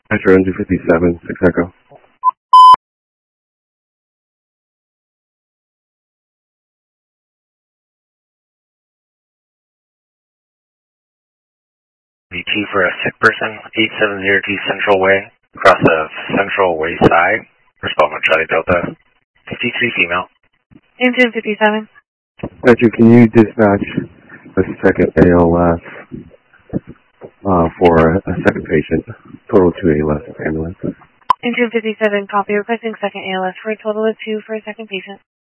Metro 257, 6 Echo. V2 for a sick person, 870G Central Way, across the Central Way side. Respondent Charlie Delta, 53 female. Engine 57. Metro, can you dispatch a second ALS for a second patient? Total 2 ALS ambulance. Engine 57, copy. Requesting second ALS for a total of 2 for a second patient.